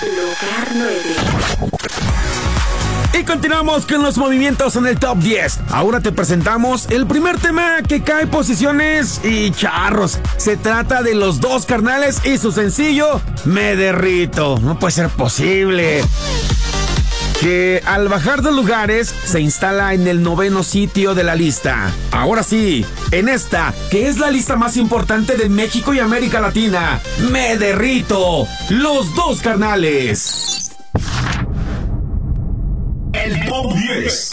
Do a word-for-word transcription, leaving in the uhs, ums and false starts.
Lugar nueve. Y continuamos con los movimientos en el top diez. Ahora te presentamos el primer tema que cae posiciones y charros. Se trata de Los Dos Carnales y su sencillo Me Derrito. No puede ser posible que al bajar de lugares se instala en el noveno sitio de la lista. Ahora sí, en esta, que es la lista más importante de México y América Latina, Me Derrito, Los Dos Carnales. El top diez.